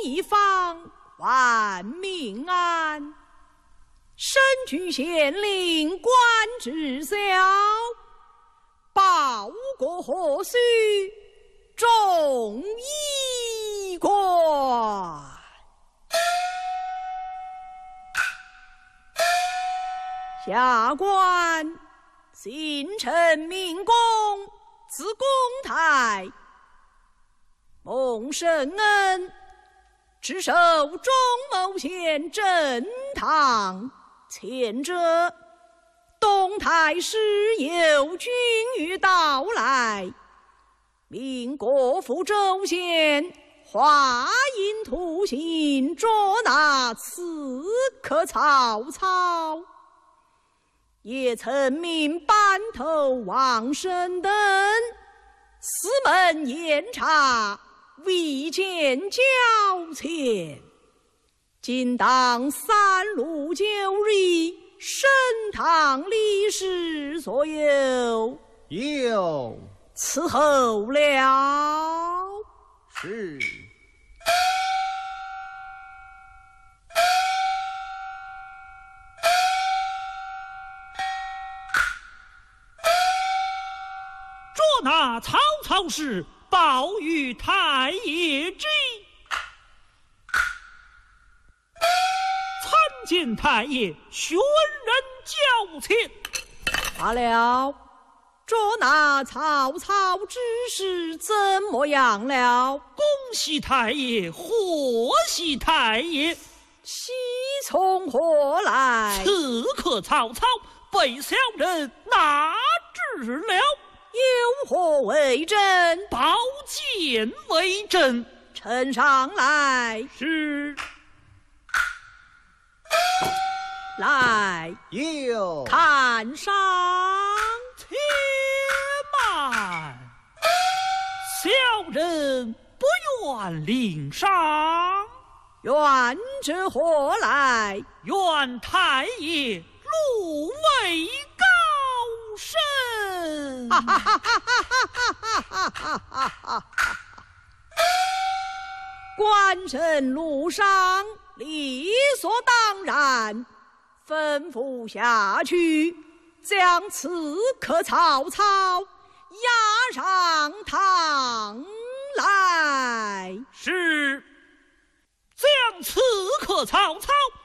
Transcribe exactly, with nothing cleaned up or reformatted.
一方万民安。身居县令官职小，报国何须众议官。下官姓陈名公，字公台，蒙圣恩，只守中牟县正堂。前者东台时有君谕到来，命国府州县画印图形，捉拿刺客曹操。也曾命班头王生等司门严查，未见交钱。今当三路九日，升堂理事所有。 有。 伺候了。 是。 捉拿曹操时，报与太爷知。参见太爷，宣人交钱。 罢了。捉拿曹操之事怎么样了？ 恭喜太爷，贺喜太爷。 喜从何来？ 刺客曹操被小人拿至了。 有何为证？ 宝剑为证。 呈上来。 是。 来。 有。 看上。 且慢。小人不愿领赏。 愿者何来？ 愿太爷禄位高升。 哈哈哈哈哈哈哈哈哈！官升禄上，理所当然。吩咐下去，将刺客曹操押上堂来。 是。将刺客曹操